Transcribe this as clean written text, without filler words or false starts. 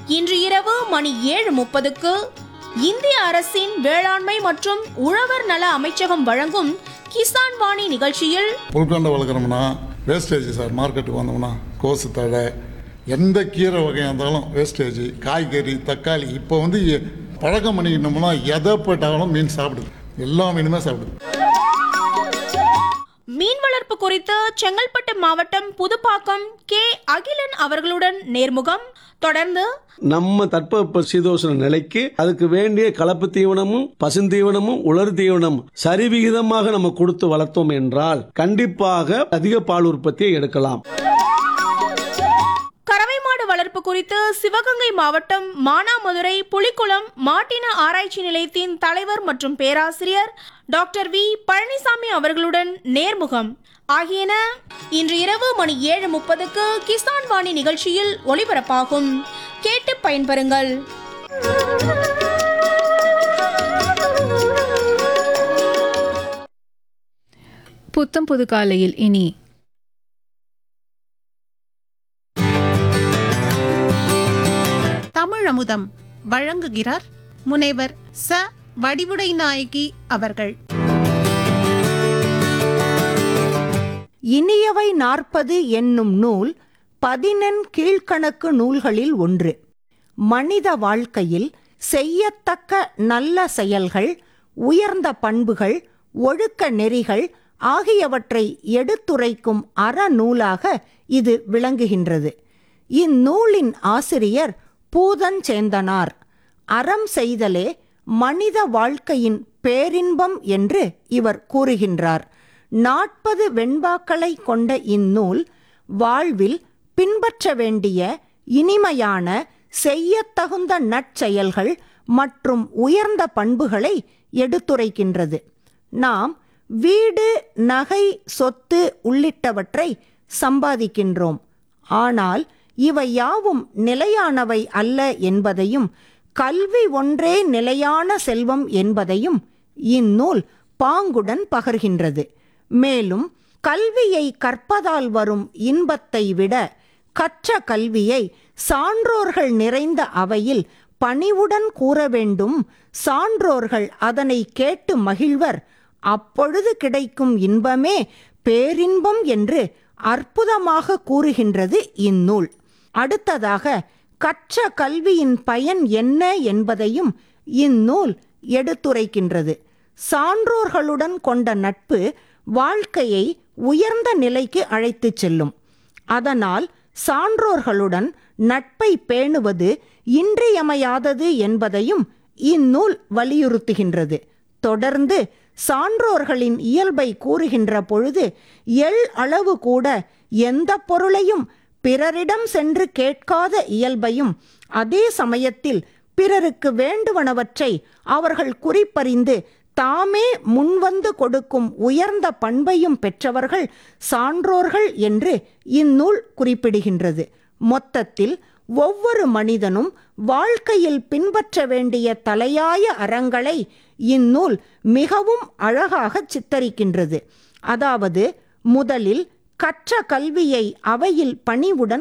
இன்று இரவு மணி 7:30க்கு இந்திய அரசின் வேளாண்மை மற்றும் உழவர் நல அமைச்சகம் வழங்கும் கிசான் வாணி நிகழ்ச்சியில் புல்கண்டை வளர்க்குறோம்னா வேஸ்டேஜ் சார். மார்க்கெட்டுக்கு வந்தோம்னா கோசு தழை, எந்த கீரை வகையாக இருந்தாலும் வேஸ்டேஜ், காய்கறி, தக்காளி. இப்போ பழக்கம் பண்ணிக்கிட்டோம்னா எதை போட்டாலும் மீன் சாப்பிடுது, எல்லா மீனுமே சாப்பிடுது. மீன் வளர்ப்பு குறித்து செங்கல்பட்டு மாவட்டம் புதுப்பாக்கம் கே. அகிலன் அவர்களுடன் நேர்முகம். தொடர்ந்து நம்ம தட்பவெப்ப சீதோஷண நிலைக்கு அதுக்கு வேண்டிய கலப்பு தீவனமும் பசுந்தீவனமும் உலர் தீவனமும் சரிவிகிதமாக நம்ம கொடுத்து வளர்த்தோம் என்றால் கண்டிப்பாக அதிக பால் உற்பத்தியை எடுக்கலாம். கறவை மாடு வளர்ப்பு குறித்து சிவகங்கை மாவட்டம் மானாமதுரை புலிக்குளம் மாட்டின ஆராய்ச்சி நிலையத்தின் தலைவர் மற்றும் பேராசிரியர் டாக்டர் வி. பழனிசாமி அவர்களுடன் நேர்முகம் ஆகியன இன்று இரவு மணி 7:30க்கு கிசான் வாணி நிகழ்ச்சியில் ஒளிபரப்பாகும். கேட்டு பயன்பெறுங்கள். புத்தம் புது காலையில் இனி தமிழமுதம் வழங்குகிறார் முனைவர் ச. வடிவுடை நாயகி அவர்கள். இனியவை 40 என்னும் நூல் 14 கீழ்க்கணக்கு நூல்களில் ஒன்று. மனித வாழ்க்கையில் செய்யத்தக்க நல்ல செயல்கள், உயர்ந்த பண்புகள், ஒழுக்க நெறிகள் ஆகியவற்றை எடுத்துரைக்கும் அறநூலாக இது விளங்குகின்றது. இந்நூலின் ஆசிரியர் பூதஞ்சேந்தனார். அறம் செய்தலே மனித வாழ்க்கையின் பேரின்பம் என்று இவர் கூறுகின்றார். 40 வெண்பாக்களை கொண்ட இந்நூல் வாழ்வில் பின்பற்ற வேண்டிய இனிமையான செய்யத்தகுந்த நற்செயல்கள் மற்றும் உயர்ந்த பண்புகளை எடுத்துரைக்கின்றது. நாம் வீடு, நகை, சொத்து உள்ளிட்டவற்றை சம்பாதிக்கின்றோம். ஆனால் இவை யாவும் நிலையானவை அல்ல என்பதையும், கல்வி ஒன்றே நிலையான செல்வம் என்பதையும் இந்நூல் பாங்குடன் பகர்கின்றது. மேலும் கல்வியை கற்பதால் வரும் இன்பத்தை விட கற்ற கல்வியை சான்றோர்கள் நிறைந்த அவையில் பணிவுடன் கூற வேண்டும். சான்றோர்கள் அதனை கேட்டு மகிழ்வர். அப்பொழுது கிடைக்கும் இன்பமே பேரின்பம் என்று அற்புதமாக கூறுகின்றது இந்நூல். அடுத்ததாக கற்ற கல்வியின் பயன் என்ன என்பதையும் இந்நூல் எடுத்துரைக்கின்றது. சான்றோர்களுடன் கொண்ட நட்பு வாழ்க்கையை உயர்ந்த நிலைக்கு அழைத்துச் செல்லும். அதனால் சான்றோர்களுடன் நட்பை பேணுவது இன்றியமையாதது என்பதையும் இந்நூல் வலியுறுத்துகின்றது. தொடர்ந்து சான்றோர்களின் இயல்பை கூறுகின்ற பொழுது எள் அளவு கூட எந்த பொருளையும் பிறரிடம் சென்று கேட்காத இயல்பையும், அதே சமயத்தில் பிறருக்கு வேண்டுவனவற்றை அவர்கள் குறிப்பறிந்து தாமே முன்வந்து கொடுக்கும் உயர்ந்த பண்பையும் பெற்றவர்கள் சான்றோர்கள் என்று இந்நூல் குறிப்பிடுகின்றது. மொத்தத்தில் ஒவ்வொரு மனிதனும் வாழ்க்கையில் பின்பற்ற வேண்டிய தலையாய அறங்களை இந்நூல் மிகவும் அழகாக சித்தரிக்கின்றது. அதாவது முதலில் கற்ற கல்வியை அவையில் பணிவுடன்